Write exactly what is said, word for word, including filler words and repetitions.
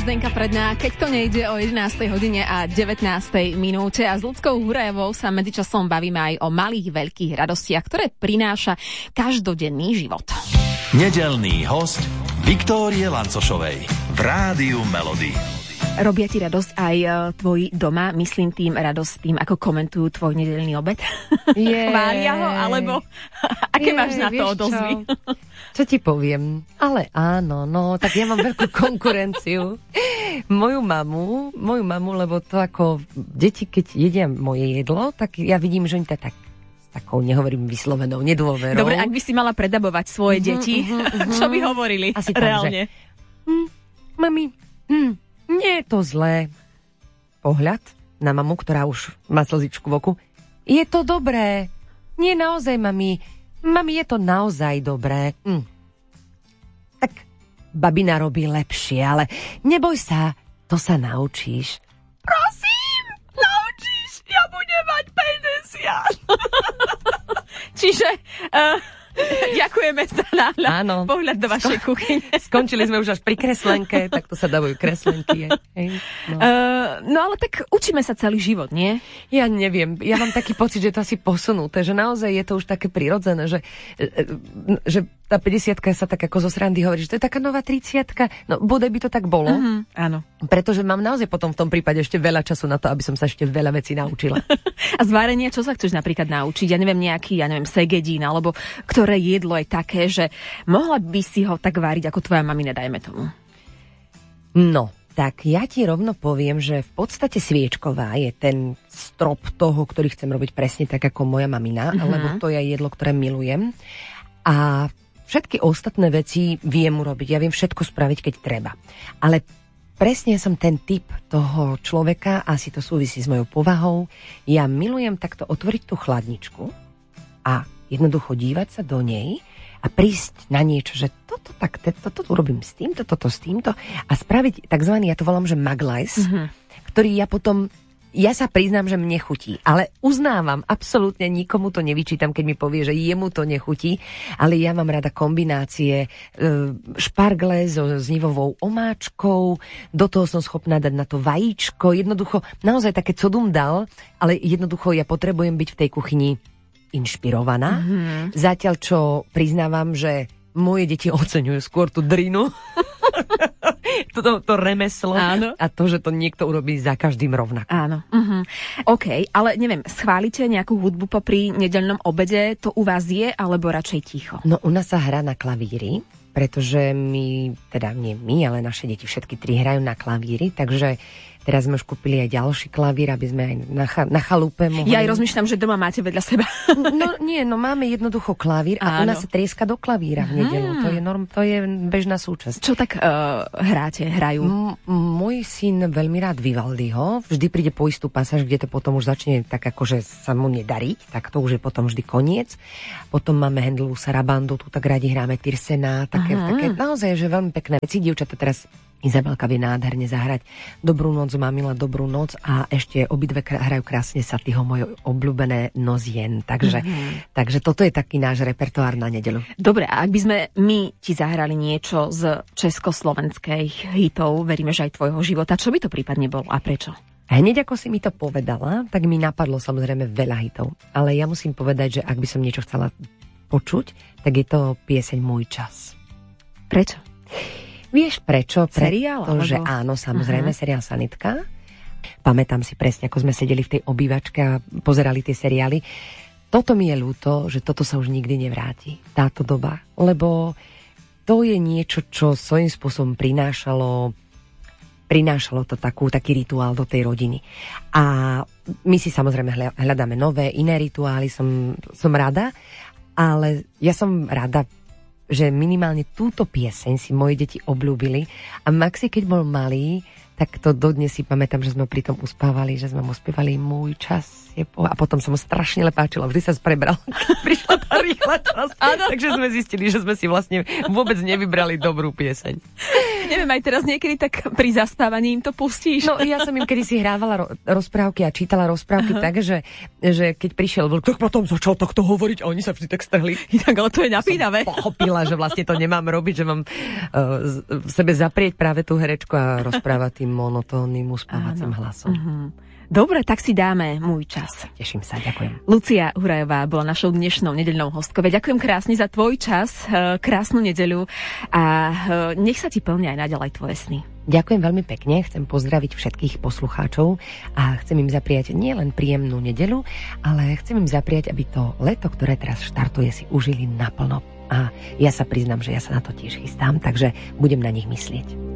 Zdenka Predná, keď to nejde o jedenástej hodine a devätnástej minúte a s Ľudskou Hurajovou sa medzičasom bavíme aj o malých veľkých radostiach, ktoré prináša každodenný život. Nedeľný host Viktórie Lancošovej v Rádiu Melody. Robia ti radosť aj tvoji doma? Myslím tým radosť tým, ako komentujú tvoj nedeľný obed? Yeah. Chvália ho? Alebo aké yeah, máš na to odozvy? Čo? čo ti poviem? Ale áno, no, tak ja mám veľkú konkurenciu. Moju mamu, moju mamu, lebo to ako deti, keď jedia moje jedlo, tak ja vidím, že oni to tak takou, nehovorím vyslovenou, nedôverou. Dobre, ak by si mala predabovať svoje uh-huh, deti, uh-huh, uh-huh. čo by hovorili? Asi tak, reálne? Že, hm, mami, hm, nie je to zlé. Pohľad na mamu, ktorá už má slzičku v oku. Je to dobré. Nie naozaj, mami. Mami, je to naozaj dobré. Hm. Tak babina robí lepšie, ale neboj sa, to sa naučíš. Prosím, naučíš, ja budem mať päťdesiat. Čiže... Uh... Ďakujeme za náhľad. Áno. Pohľad do vašej Skon- kuchyne. Skončili sme už až pri kreslenke, tak to sa dávajú kreslenky. Hej. No. Uh, no ale tak učíme sa celý život, nie? Ja neviem. Ja mám taký pocit, že to asi posunuté, že naozaj je to už také prirodzené, že, že tá päťdesiatka sa tak ako zo srandy hovorí, že to je taká nová tridsiatka. No, bodaj by to tak bolo. Uh-huh. Áno. Pretože mám naozaj potom v tom prípade ešte veľa času na to, aby som sa ešte veľa vecí naučila. A z varenia, čo sa chceš napríklad naučiť? Ja neviem, nejaký, ja neviem, segedín, alebo ktoré jedlo je také, že mohla by si ho tak váriť, ako tvoja mamina, dajme tomu. No, tak ja ti rovno poviem, že v podstate sviečková je ten strop toho, ktorý chcem robiť presne tak, ako moja mamina, uh-huh. lebo to je jedlo, ktoré milujem. A všetky ostatné veci viem urobiť. Ja viem všetko spraviť, keď treba. Ale presne som ten typ toho človeka, asi to súvisí s mojou povahou. Ja milujem takto otvoriť tú chladničku a jednoducho dívať sa do nej a prísť na niečo, že toto tak, toto, toto urobím s týmto, toto s týmto a spraviť takzvaný, ja to volám, že maglajs, mm-hmm. ktorý ja potom, ja sa priznám, že mne chutí, ale uznávam, absolútne nikomu to nevyčítam, keď mi povie, že jemu to nechutí, ale ja mám rada kombinácie e, špargle so znivovou omáčkou, do toho som schopná dať na to vajíčko, jednoducho, naozaj také codum dal, ale jednoducho ja potrebujem byť v tej kuchyni inšpirovaná. Mm-hmm. Zatiaľ, čo priznávam, že moje deti oceňujú skôr tú drinu, to, to remeslo. Áno. A to, že to niekto urobí za každým rovnako. Áno. Uh-huh. OK, ale neviem, schválite nejakú hudbu popri nedeľnom obede? To u vás je, alebo radšej ticho? No, u nás sa hrá na klavíri, pretože my, teda nie my, ale naše deti všetky tri hrajú na klavíri, takže teraz sme už kúpili aj ďalší klavír, aby sme aj na, cha- na chalupe mohli... Ja aj rozmýšľam, že doma máte vedľa seba. No nie, no máme jednoducho klavír a u nás sa trieska do klavíra v nedeľu. Hmm. To je norm, to je bežná súčasť. Čo tak uh, hráte, hrajú? M- môj syn veľmi rád Vivaldiho. Vždy príde po istú pasáž, kde to potom už začne tak akože sa mu nedariť, tak to už je potom vždy koniec. Potom máme Hendelovú sarabandu, tu tak radi hráme Tyrsena, také, také naozaj, že veľmi pekné veci. Dievčatá teraz Izabelka vie nádherne zahrať Dobrú noc, mamila, Dobrú noc a ešte obidve hrajú krásne Satyho, moje obľúbené Nozien. Takže, mm-hmm. takže toto je taký náš repertoár na nedeľu. Dobre, a ak by sme my ti zahrali niečo z československých hitov, veríme, že aj tvojho života, čo by to prípadne bolo a prečo? Hneď ako si mi to povedala, tak mi napadlo samozrejme veľa hitov. Ale ja musím povedať, že ak by som niečo chcela počuť, tak je to pieseň Môj čas. Prečo? Vieš prečo? Seriál? Pretože alebo... áno, samozrejme, uh-huh. seriál Sanitka. Pamätám si presne, ako sme sedeli v tej obývačke a pozerali tie seriály. Toto mi je ľúto, že toto sa už nikdy nevráti, táto doba. Lebo to je niečo, čo svojím spôsobom prinášalo, prinášalo to takú, taký rituál do tej rodiny. A my si samozrejme hľadáme nové, iné rituály, som, som rada, ale ja som rada, že minimálne túto pieseň si moje deti obľúbili a Maxi, keď bol malý, tak to dodnes si pamätám, že sme pri tom uspávali, že sme mu spievali Môj čas je po... A potom som mu strašne lepáčila, vždy sa sprebral, keď prišla tá rýchla časť. Takže sme zistili, že sme si vlastne vôbec nevybrali dobrú pieseň. Neviem, aj teraz niekedy tak pri zaspávaní im to pustíš. No, ja som im kedysi hrávala ro- rozprávky a čítala rozprávky uh-huh. tak, že, že keď prišiel vlk, tak potom začal takto hovoriť a oni sa vždy tak strhli. Tak, ale to je napínavé. Som pochopila, že vlastne to nemám robiť, že mám uh, v sebe zaprieť práve tú herečku a rozprávať tým monotónnym uspávacím hlasom. Uh-huh. Dobre, tak si dáme Môj čas. Teším sa, ďakujem. Lucia Hurajová bola našou dnešnou nedeľnou hostkou. Ďakujem krásne za tvoj čas, krásnu nedeľu a nech sa ti plnia aj naďalej tvoje sny. Ďakujem veľmi pekne, chcem pozdraviť všetkých poslucháčov a chcem im zapriať nielen príjemnú nedeľu, ale chcem im zapriať, aby to leto, ktoré teraz štartuje, si užili naplno. A ja sa priznám, že ja sa na to tiež chystám, takže budem na nich myslieť.